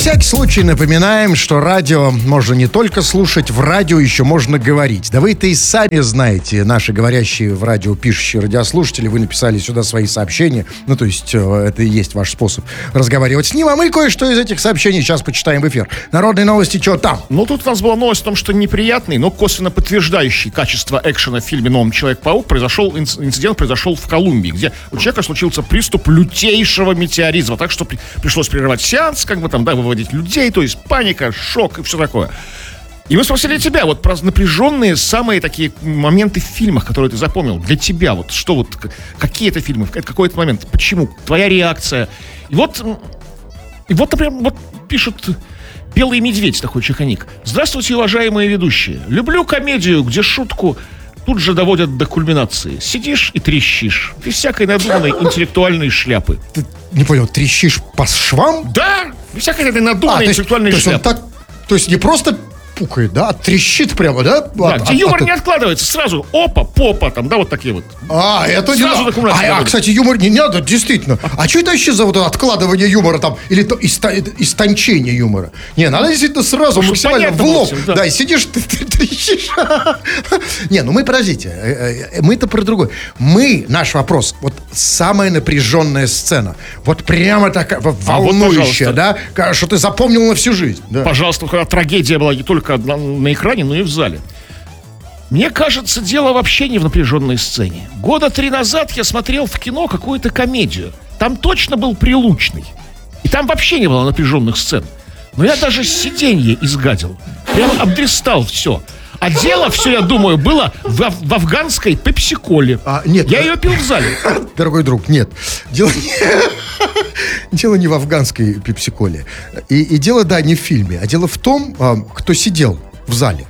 всякий случай напоминаем, что радио можно не только слушать, в радио еще можно говорить. Да вы-то и сами знаете, наши говорящие в радио, пишущие радиослушатели, вы написали сюда свои сообщения. Ну, то есть, это и есть ваш способ разговаривать с ним. А мы кое-что из этих сообщений сейчас почитаем в эфир. Народные новости, что там? Ну, тут у нас была новость о том, что неприятный, но косвенно подтверждающий качество экшена в фильме «Новый Человек-паук» инцидент произошел в Колумбии, где у человека случился приступ лютейшего метеоризма. Так что пришлось прерывать сеанс, как бы там, да, выводить людей, то есть паника, шок и все такое. И мы спросили тебя вот про напряженные самые такие моменты в фильмах, которые ты запомнил. Для тебя вот что вот, какие это фильмы, какой-то момент, почему, твоя реакция. И вот, например, вот пишет «Белый медведь», такой чеханик. «Здравствуйте, уважаемые ведущие. Люблю комедию, где шутку тут же доводят до кульминации. Сидишь и трещишь. Без всякой надуманной интеллектуальной шляпы». Ты не понял, трещишь по швам? Да, без всякой этой надуманной интеллектуальной шляпы. То есть не просто пукает, да, а трещит прямо, да? Да, где юмор не откладывается, сразу опа, попа, там, да, вот такие вот. Это сразу не надо. Кстати, юмор не надо, действительно. А что это вообще за вот откладывание юмора там, или то истончение юмора? Не, надо действительно сразу, максимально в лоб. Да, и сидишь, ты трещишь. Не, ну мы, подождите, мы-то про другое. Наш вопрос, вот самая напряженная сцена, вот прямо такая, волнующая, да, что ты запомнил на всю жизнь. Пожалуйста, когда трагедия была не только на экране, но и в зале. Мне кажется, дело вообще не в напряженной сцене. 3 года назад я смотрел в кино какую-то комедию. Там точно был Прилучный. И там вообще не было напряженных сцен. Но я даже сиденье изгадил. Прямо обдристал все. А дело все, я думаю, было в афганской пепси-коле. Нет, я ее пил в зале. Дорогой друг, нет. Дело не в афганской пепси-коле. И дело, да, не в фильме. А дело в том, кто сидел в зале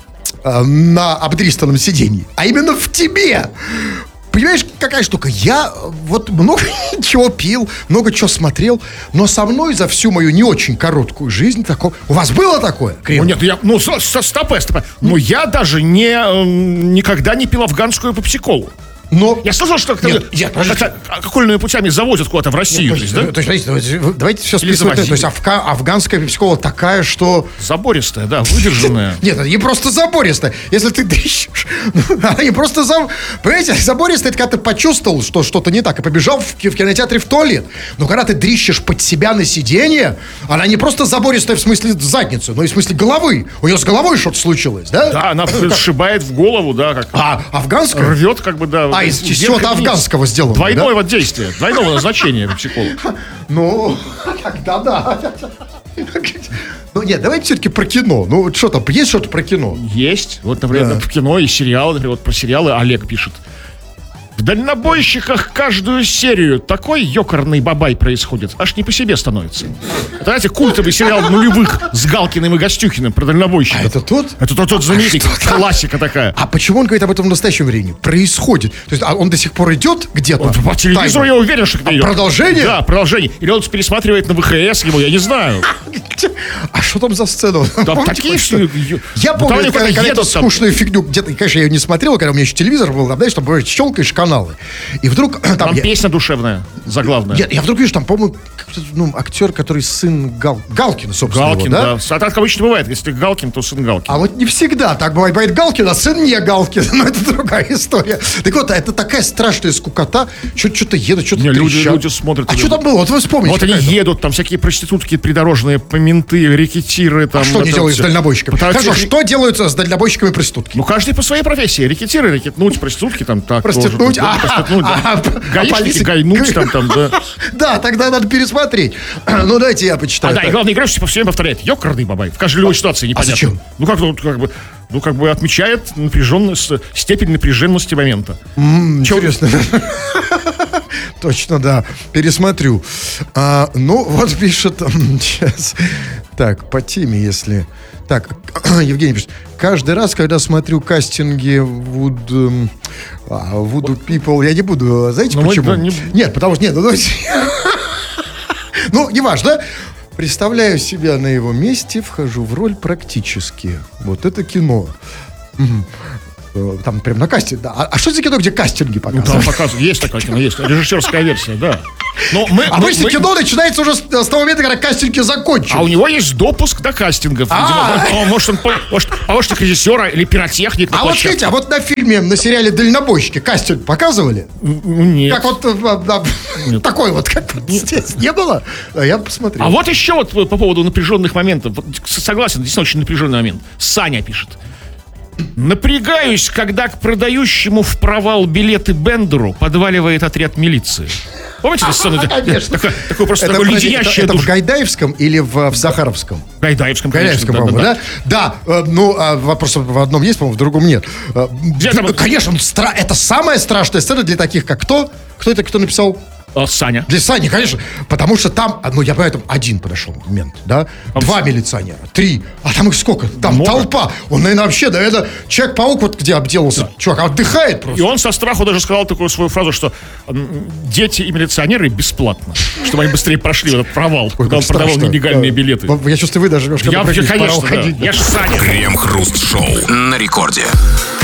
на обдристанном сиденье. А именно в тебе. Понимаешь, какая штука? Я вот много чего пил, много чего смотрел, но со мной за всю мою не очень короткую жизнь такого... У вас было такое? Нет, стоп. Но я даже никогда не пил афганскую пепси-колу. Но... Я слышал, что окольными путями завозят куда-то в Россию. Давайте все списывать. То есть афганская пепси-кола такая, что... Забористая, да, выдержанная. Нет, это не просто забористая. Если ты дрищешь, она не просто понимаете, забористая, это когда ты почувствовал, что что-то не так, и побежал в кинотеатре в туалет. Но когда ты дрищешь под себя на сиденье, она не просто забористая в смысле задницы, но и в смысле головы. У нее с головой что-то случилось, да? Да, она сшибает в голову, да. А афганская? Рвет, как бы, да. Из чего-то афганского сделано. Двойное действие, двойного назначения психолога. Ну, тогда да. Ну, нет, давайте все-таки про кино. Ну, что там, есть что-то про кино? Есть. Вот, например, в кино и сериалы. Например, вот про сериалы Олег пишет. В «Дальнобойщиках» каждую серию такой ёкарный бабай происходит, аж не по себе становится. Это, знаете, культовый сериал нулевых с Галкиным и Гостюхиным про дальнобойщиков. А это тот? Это тот знаменитый, классика такая. А почему он говорит об этом в настоящем времени? Происходит. То есть он до сих пор идет где-то? По телевизору я уверен, что это идет. Продолжение? Да, продолжение. Или он пересматривает на ВХС его, я не знаю. А что там за сцену? Там такие... Я помню, когда эту скучную фигню где-то, конечно, я ее не смотрел, когда у меня еще телевизор был, знаешь, там, бывает, щелкаешь каналы. И вдруг... Там песня душевная, заглавная. Я вдруг вижу, там, по-моему, актер, который сын Галкина, собственно. Галкин, да. А так обычно бывает. Если Галкин, то сын Галкин. А вот не всегда так бывает. Бывает Галкин, а сын не Галкин. Но это другая история. Так вот, это такая страшная скукота. Что-то едут, что-то трещат. Люди смотрят. А что там было? Вот вы вспомните. Вот они едут, там всякие проститутки придорожные, менты, рекетиры. Там, а что они делают с дальнобойщиками? Хорошо, что делают с дальнобойщиками проститутки? Ну, каждый по своей профессии. Рекетиры, рекетнуть, проститутки там так. Проститнуть? Гаишники, гайнуть там, да. Да, тогда надо пересмотреть. Ну, дайте я почитаю. Да, и главное, игра все время повторяет. Ёкарный бабай. В каждой любой ситуации непонятно. Зачем? Ну, как бы отмечает степень напряженности момента. Интересно. Точно, да. Пересмотрю. Ну, вот пишет... Сейчас. Так, по теме, если... Так, Евгений пишет. Каждый раз, когда смотрю кастинги Voodoo People, я не буду... Знаете, почему? Нет, потому что... Нет, ну, неважно. Представляю себя на его месте, вхожу в роль практически. Вот это кино. Там прям на кастинг. Да. А что за кино, где кастинги Там показывают? показывают, есть такое кино, есть. Режиссерская версия, да. Но Обычно кино начинается уже с того момента, когда кастинги закончились. А у него есть допуск до кастингов. Видимо. Может, он помощник режиссера или пиротехник на А вот площадке. видите, а вот на фильме, на сериале «Дальнобойщики» кастинг показывали? Нет. Как вот такой вот, как вот здесь не было? Я посмотрел. А вот еще вот по поводу напряженных моментов. Вот, согласен, действительно очень напряженный момент. Саня пишет. Напрягаюсь, когда к продающему в провал билеты Бендеру подваливает отряд милиции. Помните эту сцену? Конечно. Такое просто такое леденящее это в душу. Гайдаевском или в Захаровском? В Гайдаевском, Гайдаевском, конечно, по-моему, да? Да, ну, вопрос в одном есть, по-моему, в другом нет. там- Конечно, это самая страшная сцена для таких, как кто? Кто это, кто написал? Саня. Для Сани, конечно. Потому что там, ну, я понимаю, там один подошел момент, да? 2 милиционера, 3. А там их сколько? Там много. толпа. Он, наверное, вообще, да, это Человек-паук, вот где обделался. Чувак, отдыхает И просто. он со страху даже сказал такую свою фразу, что дети и милиционеры бесплатно, чтобы они быстрее прошли в этот провал, когда он продавал Страшно. нелегальные билеты. Я чувствую, вы даже немножко Я, напряглись, пора конечно, да. уходить. Я же Саня. Крем-хруст-шоу на рекорде.